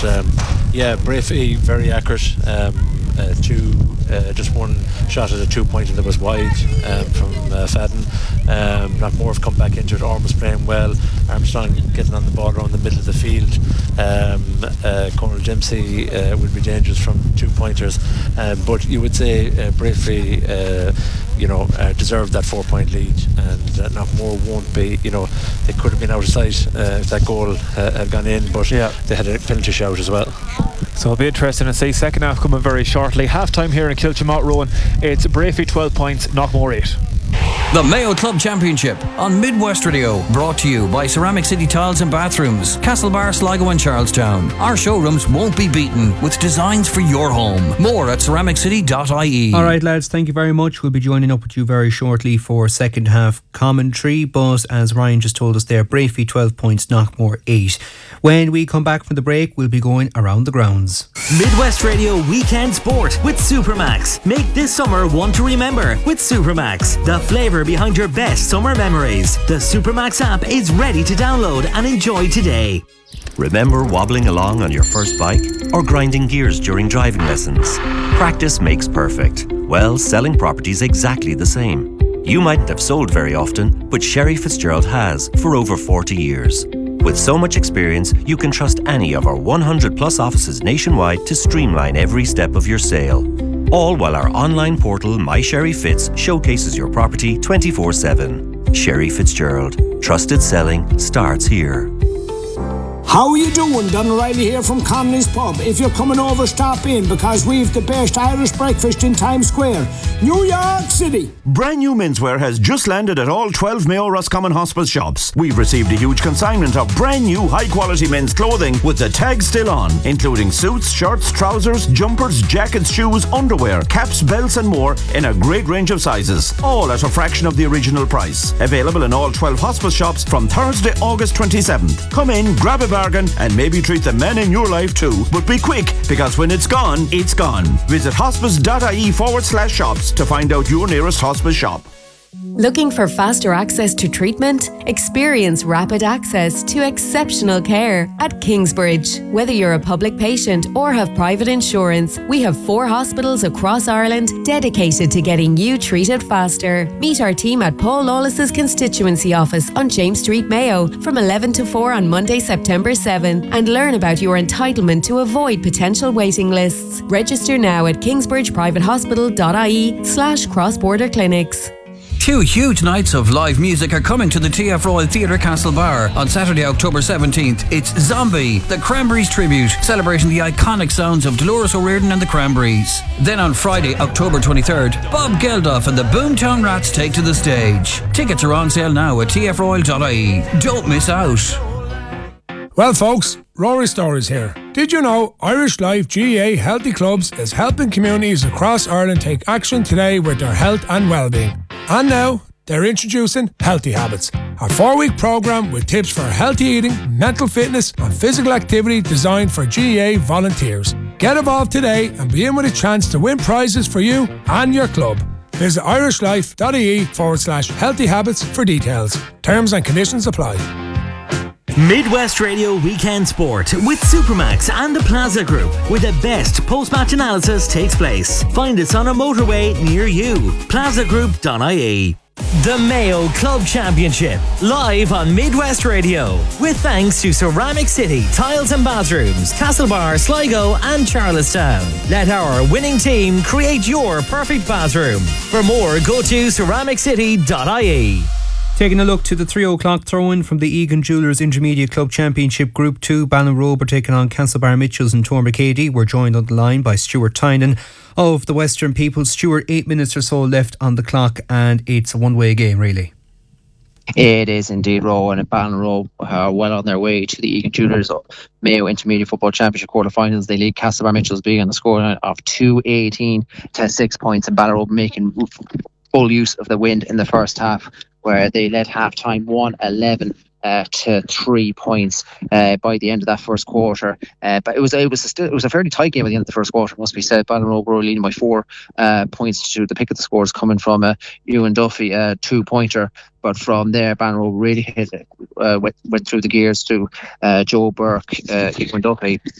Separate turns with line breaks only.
Brafey very accurate. Just one shot at a 2-pointer that was wide from Fadden. Knockmore have come back into it. Orm was playing well. Armstrong getting on the ball around the middle of the field. Conal Dempsey will be dangerous from 2-pointers. But you would say Brafey deserved that 4-point lead, and Knockmore won't be, they could have been out of sight if that goal had gone in, but they had a penalty shout as well.
So it'll be interesting to see. Second half coming very shortly. Half time here in Kilchimott, Rowan. It's Brafey 12 points, Knockmore 8.
The Mayo Club Championship on Midwest Radio, brought to you by Ceramic City Tiles and Bathrooms, Castlebar, Sligo and Charlestown. Our showrooms won't be beaten with designs for your home. More at ceramiccity.ie.
Alright lads, thank you very much. We'll be joining up with you very shortly for second half commentary, but as Ryan just told us there, Brafey 12 points, Knockmore 8. When we come back from the break, we'll be going around the grounds.
Midwest Radio Weekend Sport with Supermax. Make this summer one to remember with Supermax, the flavour behind your best summer memories. The Supermax app is ready to download and enjoy today.
Remember wobbling along on your first bike or grinding gears during driving lessons? Practice makes perfect. Well, selling property's exactly the same. You mightn't have sold very often, but Sherry Fitzgerald has for over 40 years. With so much experience, you can trust any of our 100 plus offices nationwide to streamline every step of your sale. All while our online portal, My Sherry Fitz, showcases your property 24/7. Sherry Fitzgerald. Trusted selling starts here.
How are you doing? Don O'Reilly here from Connolly's Pub. If you're coming over, stop in because we've the best Irish breakfast in Times Square, New York City.
Brand new menswear has just landed at all 12 Mayo Roscommon Hospice shops. We've received a huge consignment of brand new high quality men's clothing with the tag still on, including suits, shirts, trousers, jumpers, jackets, shoes, underwear, caps, belts and more in a great range of sizes, all at a fraction of the original price. Available in all 12 hospice shops from Thursday, August 27th. Come in, grab a bargain and maybe treat the men in your life too. But be quick, because when it's gone, it's gone. Visit hospice.ie/shops to find out your nearest hospice shop.
Looking for faster access to treatment? Experience rapid access to exceptional care at Kingsbridge. Whether you're a public patient or have private insurance, we have 4 hospitals across Ireland dedicated to getting you treated faster. Meet our team at Paul Lawless's constituency office on James Street, Mayo from 11 to 4 on Monday, September 7 and learn about your entitlement to avoid potential waiting lists. Register now at kingsbridgeprivatehospital.ie/cross-border clinics.
2 huge nights of live music are coming to the TF Royal Theatre Castlebar on Saturday, October 17th. It's Zombie, the Cranberries tribute, celebrating the iconic sounds of Dolores O'Riordan and the Cranberries. Then on Friday, October 23rd, Bob Geldof and the Boomtown Rats take to the stage. Tickets are on sale now at tfroyal.ie. Don't miss out.
Well folks, Rory Stories here. Did you know Irish Life GAA Healthy Clubs is helping communities across Ireland take action today with their health and well-being? And now, they're introducing Healthy Habits, a 4-week programme with tips for healthy eating, mental fitness and physical activity designed for GAA volunteers. Get involved today and be in with a chance to win prizes for you and your club. Visit irishlife.ie/healthy habits for details. Terms and conditions apply.
Midwest Radio Weekend Sport with Supermax and the Plaza Group, where the best post-match analysis takes place. Find us on a motorway near you. plazagroup.ie. The Mayo Club Championship, live on Midwest Radio, with thanks to Ceramic City Tiles and Bathrooms, Castlebar, Sligo and Charlestown. Let our winning team create your perfect bathroom. For more, go to ceramiccity.ie.
Taking a look to the 3 o'clock throw-in from the Egan Jewellers Intermediate Club Championship Group 2. Ballinrobe are taking on Castlebar Mitchells and Tormacady. We're joined on the line by Stuart Tynan of the Western People. Stuart, 8 minutes or so left on the clock and it's a one-way game really.
It is indeed, Rowan, and Ballinrobe are well on their way to the Egan Jewellers Mayo Intermediate Football Championship quarterfinals. They lead Castlebar Mitchells being on the scoreline of 2-18 to 6 points, and Ballinrobe making full use of the wind in the first half, where they led half-time 1-11 to 3 points by the end of that first quarter. But it was a fairly tight game at the end of the first quarter, must be said. Ballinrobe were leading by 4 points to the pick of the scores, coming from Ewan Duffy, a 2-pointer. But from there, Ballinrobe really went through the gears to Joe Burke, Ewan Duffy,